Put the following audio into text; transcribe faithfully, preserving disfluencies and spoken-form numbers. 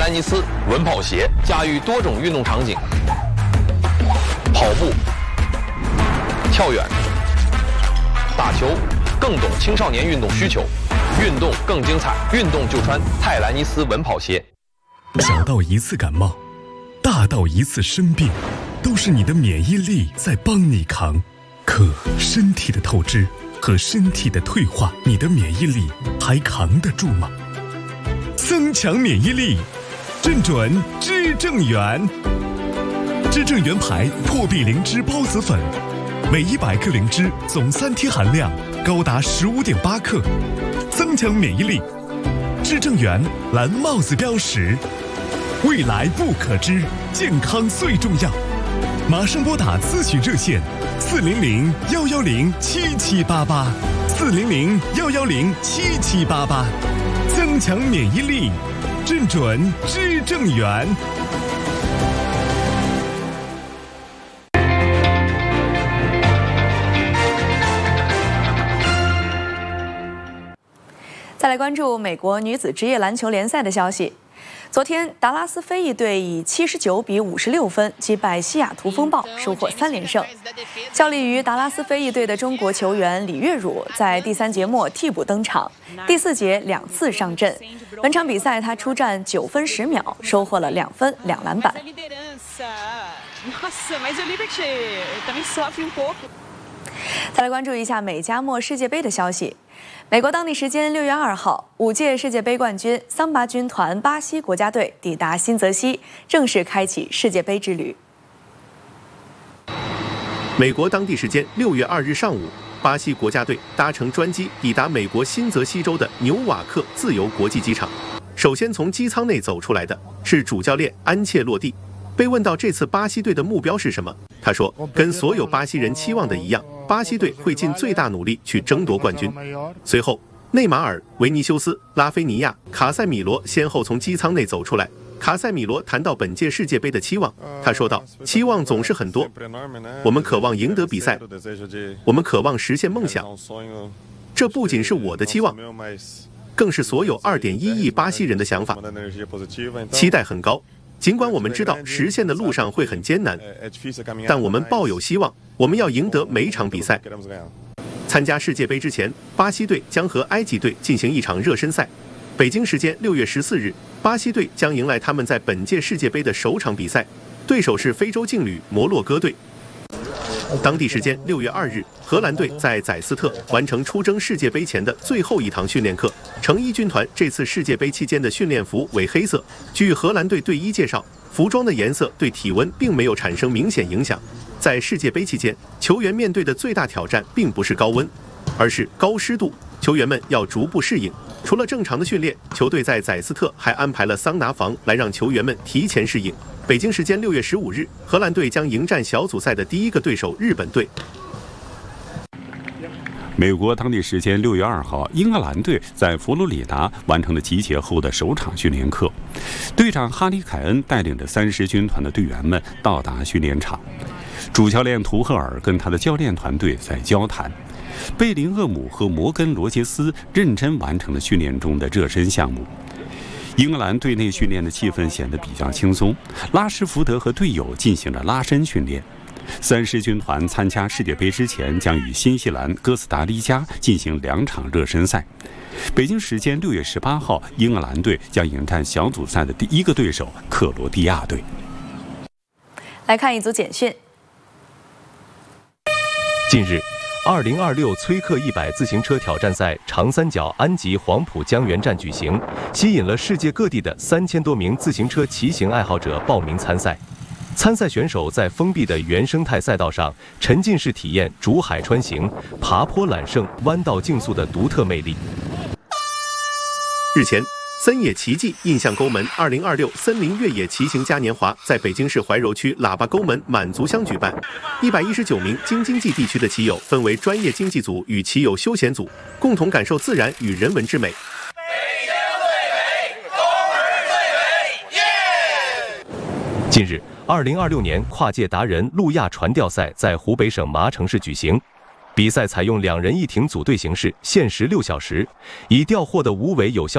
兰尼斯稳跑鞋，驾驭多种运动场景，跑步、跳远、打球，更懂青少年运动需求，运动更精彩，运动就穿泰兰尼斯稳跑鞋。 小到一次感冒，大到一次生病，都是你的免疫力在帮你扛。可身体的透支和身体的退化，你的免疫力还扛得住吗？增强免疫力，正准知正元。知正元牌破壁灵芝孢子粉，每一百克灵芝总三贴含量高达十五点八克，增强免疫力。知正元蓝帽子标识，未来不可知，健康最重要。马上拨打咨询热线四零零幺幺零七七八八，四零零幺幺零七七八八，增强免疫力，正准知正元。 再来关注美国女子职业篮球联赛的消息。昨天，达拉斯飞翼队以七十九比五十六分击败西雅图风暴，收获三连胜。效力于达拉斯飞翼队的中国球员李月汝在第三节末替补登场，第四节两次上阵。本场比赛他出战九分十秒，收获了两分两篮板。再来关注一下美加墨世界杯的消息。美国当地时间六月二号，五届世界杯冠军桑巴军团巴西国家队抵达新泽西，正式开启世界杯之旅。 美国当地时间六月二日上午，巴西国家队搭乘专机抵达美国新泽西州的纽瓦克自由国际机场。首先从机舱内走出来的是主教练安切洛蒂。被问到这次巴西队的目标是什么，他说，跟所有巴西人期望的一样，巴西队会尽最大努力去争夺冠军。随后，内马尔、维尼修斯、拉菲尼亚、卡塞米罗先后从机舱内走出来。卡塞米罗谈到本届世界杯的期望，他说道：“期望总是很多，我们渴望赢得比赛，我们渴望实现梦想。这不仅是我的期望，更是所有二点一亿巴西人的想法。期待很高。”尽管我们知道实现的路上会很艰难，但我们抱有希望，我们要赢得每一场比赛。参加世界杯之前，巴西队将和埃及队进行一场热身赛。北京时间六月十四日，巴西队将迎来他们在本届世界杯的首场比赛，对手是非洲劲旅摩洛哥队。当地时间六月二日，荷兰队在载斯特完成出征世界杯前的最后一堂训练课。成衣军团这次世界杯期间的训练服为黑色。据荷兰队队医介绍，服装的颜色对体温并没有产生明显影响。在世界杯期间，球员面对的最大挑战并不是高温，而是高湿度，球员们要逐步适应。除了正常的训练，球队在载斯特还安排了桑拿房来让球员们提前适应。北京时间六月十五日，荷兰队将迎战小组赛的第一个对手日本队。 美国当地时间六月二号，英格兰队在佛罗里达完成了集结后的首场训练课。队长哈里凯恩带领着三狮军团的队员们到达训练场，主教练图赫尔跟他的教练团队在交谈。贝林厄姆和摩根罗杰斯认真完成了训练中的热身项目。英格兰队内训练的气氛显得比较轻松，拉什福德和队友进行了拉伸训练。三狮军团参加世界杯之前将与新西兰哥斯达黎加进行两场热身赛。北京时间六月十八号，英格兰队将迎战小组赛的第一个对手克罗地亚队。 来看一组简讯。 近日，二零二六崔克一百自行车挑战赛长三角安吉黄埔江源站举行，吸引了世界各地的三千多名自行车骑行爱好者报名参赛。参赛选手在封闭的原生态赛道上沉浸式体验逐海穿行、爬坡揽胜、弯道竞速的独特魅力。 日前，森野奇迹印象沟门二零二六森林越野骑行嘉年华在北京市怀柔区喇叭沟门满族乡举办。一百一十九名京津冀地区的骑友分为专业竞技组与骑友休闲组，共同感受自然与人文之美。 近日，二零二六年跨界达人路亚传钓赛在湖北省麻城市举行。比赛采用两人一艇组队形式，限时六小时，以钓获的无尾有效